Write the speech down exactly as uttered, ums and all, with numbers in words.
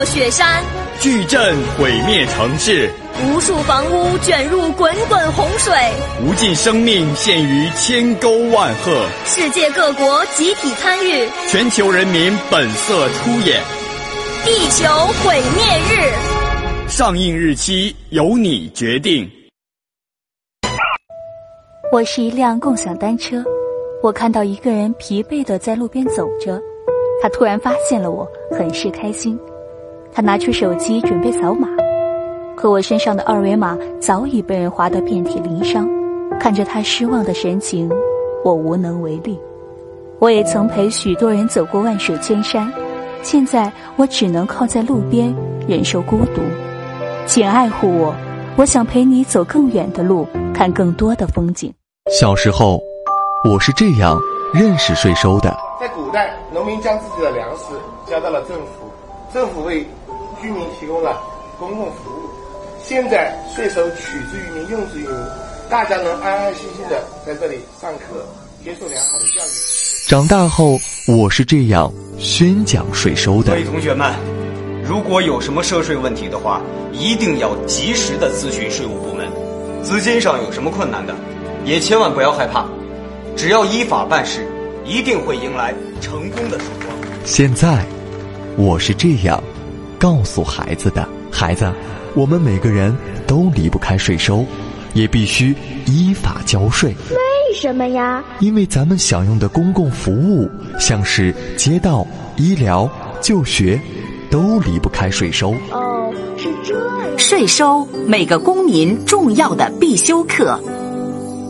雪山， 巨震毁灭城市， 无数房屋卷入滚滚洪水， 无尽生命陷于千沟万壑。 世界各国集体参与， 全球人民本色出演。 地球毁灭日， 上映日期由你决定。 我是一辆共享单车，我看到一个人疲惫地在路边走着，他突然发现了我，很是开心。他拿出手机准备扫码，可我身上的二维码早已被人划得遍体鳞伤。看着他失望的神情，我无能为力。我也曾陪许多人走过万水千山，现在我只能靠在路边忍受孤独。请爱护我，我想陪你走更远的路，看更多的风景。 小时候，我是这样认识税收的。 在古代，农民将自己的粮食交到了政府，政府为居民提供了公共服务。现在税收取之于民，用之于民，大家能安安心心的在这里上课，接受良好的教育。 长大后，我是这样宣讲税收的。 各位同学们，如果有什么涉税问题的话，一定要及时的咨询税务部门。资金上有什么困难的，也千万不要害怕，只要依法办事，一定会迎来成功的曙光。 现在，我是这样告诉孩子的：孩子，我们每个人都离不开税收，也必须依法交税。 为什么呀？ 因为咱们享用的公共服务，像是街道、医疗、就学，都离不开税收。 哦，是这样。 税收，每个公民重要的必修课。